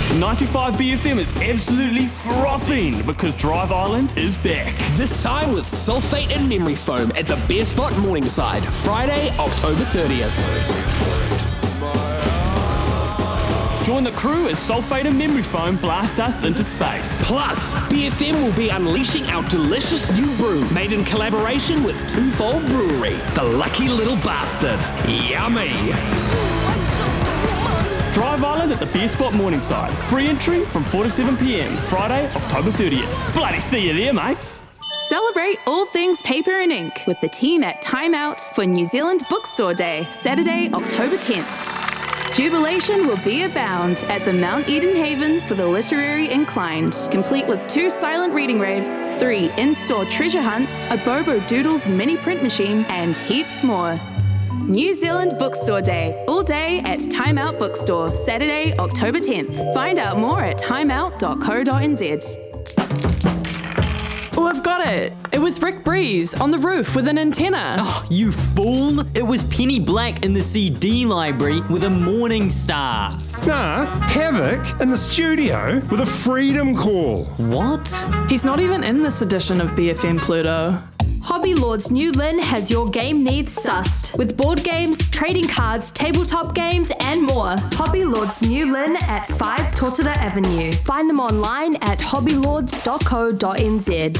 95BFM is absolutely frothing because Drive Island is back. This time with Sulfate and Memory Foam at the Beer Spot Morningside, Friday, October 30th. Join the crew as Sulfate and Memory Foam blast us into space. Plus, BFM will be unleashing our delicious new brew made in collaboration with Twofold Brewery, the Lucky Little Bastard. Yummy! Drive Island at the Beer Spot Morningside. Free entry from 4 to 7 p.m. Friday, October 30th. Bloody see you there, mates. Celebrate all things paper and ink with the team at Time Out for New Zealand Bookstore Day, Saturday, October 10th. Jubilation will be abound at the Mount Eden Haven for the literary inclined, complete with 2 silent reading raves, 3 in-store treasure hunts, a Bobo Doodles mini print machine, and heaps more. New Zealand Bookstore Day, all day at Time Out Bookstore, Saturday, October 10th. Find out more at timeout.co.nz. Oh, I've got it. It was Rick Breeze on the roof with an antenna. Oh, you fool! It was Penny Black in the CD library with a morning star. Nah, Havoc in the studio with a freedom call. What? He's not even in this edition of BFM Pluto. Hobby Lord's new Lynn has your game needs sussed, with board games, trading cards, tabletop games, and more. Hobby Lord's new Lynn at 5 Totara Avenue. Find them online at hobbylords.co.nz.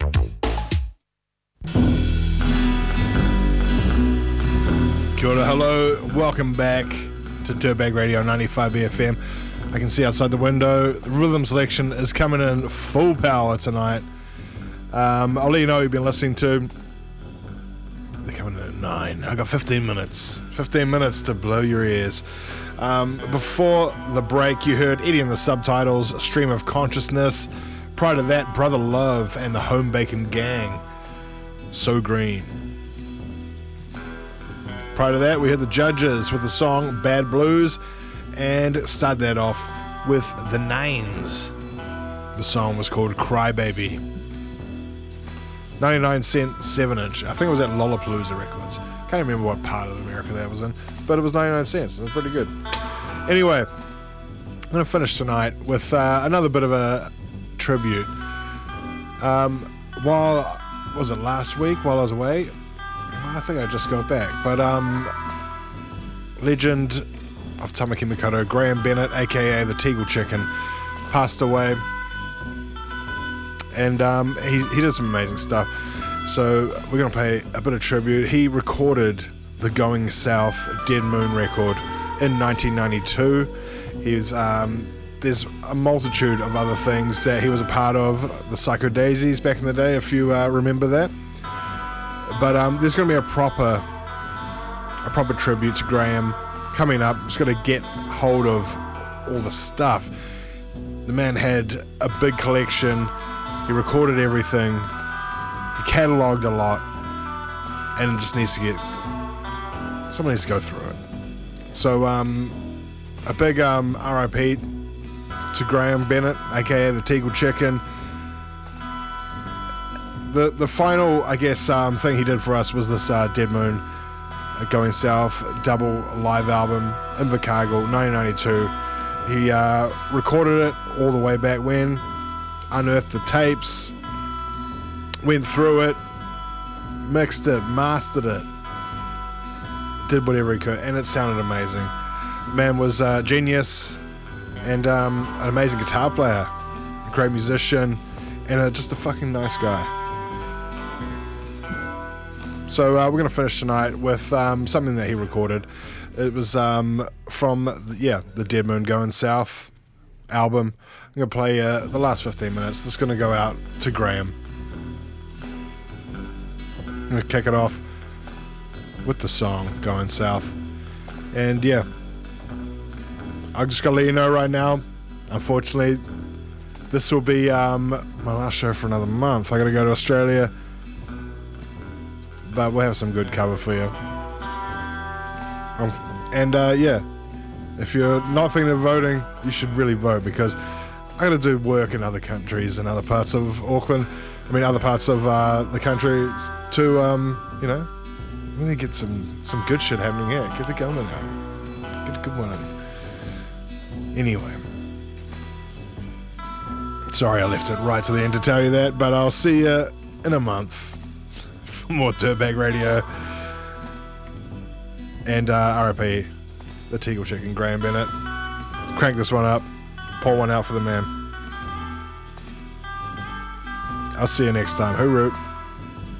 Kia ora, hello, welcome back to Dirtbag Radio 95BFM. I can see outside the window, the rhythm selection is coming in full power tonight. I'll let you know who you've been listening to. They're coming in at 9. I got 15 minutes. 15 minutes to blow your ears. Before the break, you heard Eddie and the Subtitles, Stream of Consciousness. Prior to that, Brother Love and the Home Bacon Gang, So Green. Prior to that, we heard the Judges with the song Bad Blues, and started that off with the Nines. The song was called Cry Baby. 99-cent 7-inch. I think it was at Lollapalooza Records. Can't remember what part of America that was in, but it was 99 cents. It was pretty good. Anyway, I'm going to finish tonight with another bit of a tribute. Was it last week while I was away? I think I just got back. But legend of Tamaki Makaurau, Graham Bennett, aka the Teagle Chicken, passed away. And he did some amazing stuff. So we're going to pay a bit of tribute. He recorded the Going South Dead Moon record in 1992. There's a multitude of other things that he was a part of. The Psycho Daisies back in the day, if you remember that. But there's going to be a proper tribute to Graham coming up. Just got to get hold of all the stuff. The man had a big collection. He recorded everything. He catalogued a lot, and it just needs to get. Someone needs to go through it. So a big RIP to Graham Bennett, aka the Teagle Chicken. The final, I guess, thing he did for us was this Dead Moon Going South double live album, Invercargill, 1992. He recorded it all the way back when, unearthed the tapes, went through it, mixed it, mastered it, did whatever he could, and it sounded amazing. Man was a genius and an amazing guitar player, a great musician, and just a fucking nice guy. So we're going to finish tonight with something that he recorded. It was from the Dead Moon Going South album. I'm going to play the last 15 minutes. This is going to go out to Graham. I'm going to kick it off with the song Going South. And yeah, I'm just going to let you know right now, unfortunately, this will be my last show for another month. I got to go to Australia, but we'll have some good cover for you. If you're not thinking of voting, you should really vote, because I got to do work in other countries and other parts of Auckland. Other parts of the country to, we need to get some good shit happening here. Get the going now. Get a good one. Anyway, Sorry I left it right to the end to tell you that, but I'll see you in a month for more Dirtbag Radio. And RIP, the Teagle Chicken, Graham Bennett. Crank this one up. Pour one out for the man. I'll see you next time. Hooroo.